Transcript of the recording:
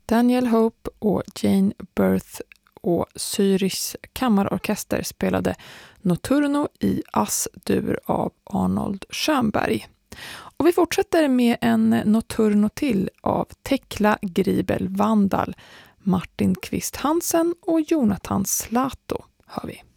Daniel Hope och Jane Berth och Zürichs kammarorkester spelade Notturno i Ass-dur av Arnold Schönberg. Och vi fortsätter med en Notturno till av Tekla Gribel Vandal, Martin Kvist Hansen och Jonathan Slato hör vi.